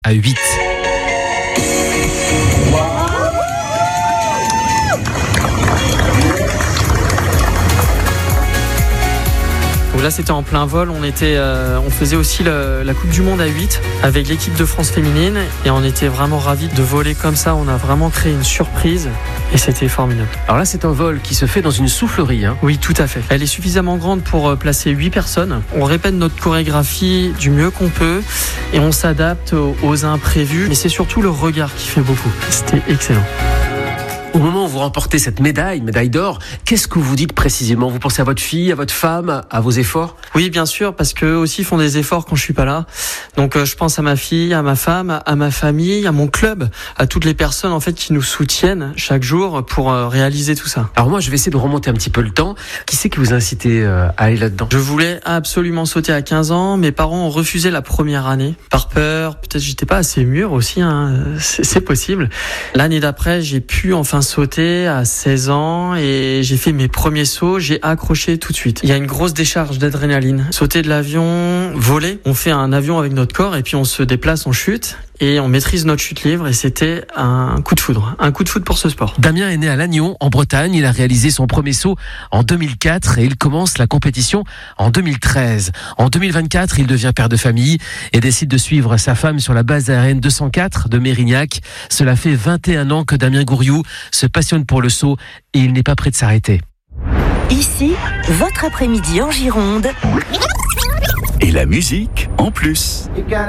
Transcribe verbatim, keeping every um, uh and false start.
à huit. Donc là, c'était en plein vol. On était, euh, on faisait aussi le, la Coupe du Monde à huit avec l'équipe de France féminine et on était vraiment ravis de voler comme ça. On a vraiment créé une surprise et c'était formidable. Alors là, c'est un vol qui se fait dans une soufflerie. Hein. Oui, tout à fait. Elle est suffisamment grande pour placer huit personnes. On répète notre chorégraphie du mieux qu'on peut et on s'adapte aux, aux imprévus. Mais c'est surtout le regard qui fait beaucoup. C'était excellent. Au moment où vous remportez cette médaille, médaille d'or, qu'est-ce que vous dites précisément ? Vous pensez à votre fille, à votre femme, à vos efforts ? Oui, bien sûr, parce qu'eux aussi font des efforts quand je suis pas là. Donc euh, je pense à ma fille, à ma femme, à ma famille, à mon club, à toutes les personnes en fait qui nous soutiennent chaque jour pour euh, réaliser tout ça. Alors moi, je vais essayer de remonter un petit peu le temps. Qui c'est qui vous a incité euh, à aller là-dedans ? Je voulais absolument sauter à quinze ans. Mes parents ont refusé la première année par peur. Peut-être j'étais pas assez mûr aussi. Hein. C'est, c'est possible. L'année d'après, j'ai pu enfin sauté à seize ans et j'ai fait mes premiers sauts, j'ai accroché tout de suite. Il y a une grosse décharge d'adrénaline. Sauter de l'avion, voler, on fait un avion avec notre corps et puis on se déplace, on chute et on maîtrise notre chute libre et c'était un coup de foudre, un coup de foudre pour ce sport. Damien est né à Lannion, en Bretagne. Il a réalisé son premier saut en deux mille quatre et il commence la compétition en deux mille treize. En deux mille vingt-quatre, il devient père de famille et décide de suivre sa femme sur la base aérienne deux cent quatre de Mérignac. Cela fait vingt et un ans que Damien Gouriou se passionne pour le saut et il n'est pas prêt de s'arrêter. Ici, votre après-midi en Gironde. Et la musique en plus.